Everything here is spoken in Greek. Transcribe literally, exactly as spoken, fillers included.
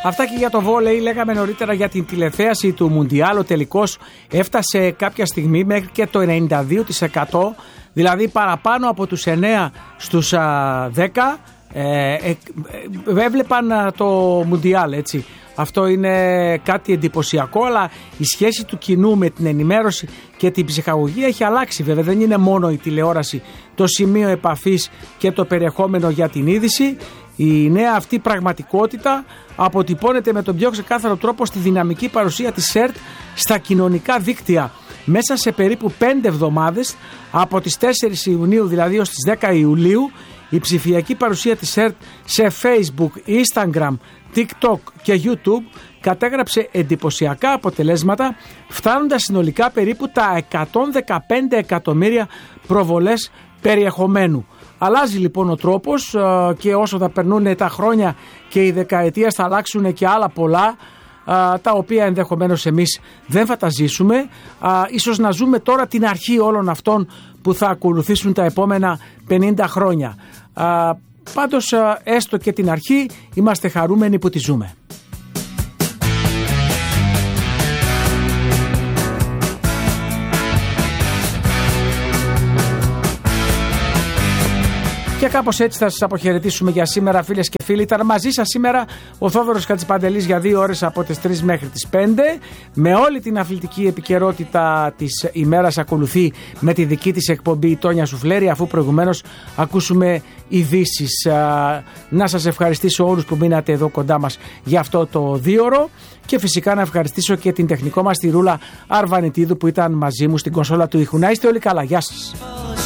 Αυτά και για το βόλεϊ. Λέγαμε νωρίτερα για την τηλεθέαση του Μουντιάλ. Ο τελικός έφτασε κάποια στιγμή μέχρι και το ενενήντα δύο τοις εκατό, δηλαδή παραπάνω από τους εννέα στους δέκα ε, ε, ε, έβλεπαν το Μουντιάλ, έτσι. Αυτό είναι κάτι εντυπωσιακό, αλλά η σχέση του κοινού με την ενημέρωση και την ψυχαγωγία έχει αλλάξει. Βέβαια δεν είναι μόνο η τηλεόραση το σημείο επαφής και το περιεχόμενο για την είδηση. Η νέα αυτή πραγματικότητα αποτυπώνεται με τον πιο ξεκάθαρο τρόπο στη δυναμική παρουσία της ΕΡΤ στα κοινωνικά δίκτυα. Μέσα σε περίπου πέντε εβδομάδες, από τις τέσσερις Ιουνίου δηλαδή ως τις δέκα Ιουλίου, η ψηφιακή παρουσία της ΕΡΤ σε Facebook, Instagram, TikTok και YouTube κατέγραψε εντυπωσιακά αποτελέσματα, φτάνοντας συνολικά περίπου τα εκατόν δεκαπέντε εκατομμύρια προβολές περιεχομένου. Αλλάζει λοιπόν ο τρόπος και όσο θα περνούν τα χρόνια και οι δεκαετίες θα αλλάξουν και άλλα πολλά, τα οποία ενδεχομένως εμείς δεν θα τα ζήσουμε. Ίσως να ζούμε τώρα την αρχή όλων αυτών που θα ακολουθήσουν τα επόμενα πενήντα χρόνια. Πάντως έστω και την αρχή είμαστε χαρούμενοι που τη ζούμε. Και κάπως έτσι θα σας αποχαιρετήσουμε για σήμερα, φίλες και φίλοι. Ήταν μαζί σας σήμερα ο Θόδωρος Χατζηπαντελής για δύο ώρες από τις τρεις μέχρι τις πέντε. Με όλη την αθλητική επικαιρότητα της ημέρας ακολουθεί με τη δική της εκπομπή η Τόνια Σουφλέρη, αφού προηγουμένως ακούσουμε ειδήσεις. Να σας ευχαριστήσω όλους που μείνατε εδώ κοντά μας για αυτό το δίωρο. Και φυσικά να ευχαριστήσω και την τεχνικό μας τη Ρούλα Αρβανιτίδου που ήταν μαζί μου στην κονσόλα του ήχου. Να είστε όλοι καλά. Γεια σας.